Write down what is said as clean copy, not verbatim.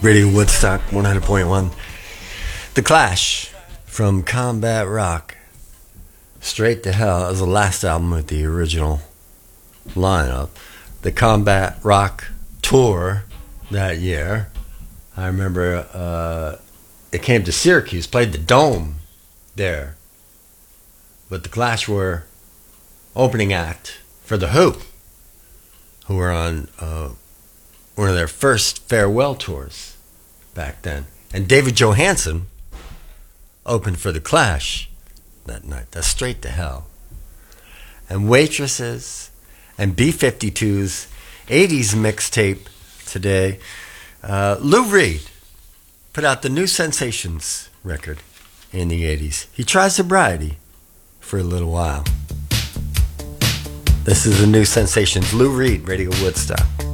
Radio Woodstock 100.1. The Clash from Combat Rock. Straight to Hell is the last album with the original lineup. The Combat Rock tour that year, I remember it came to Syracuse, played the Dome there. But the Clash were opening act for The who were on one of their first farewell tours back then. And David Johansen opened for The Clash that night. That's Straight to Hell. And Waitresses and B-52's 80s mixtape today. Lou Reed put out the New Sensations record in the 80s. He tried sobriety for a little while. This is the New Sensations. Lou Reed, Radio Woodstock.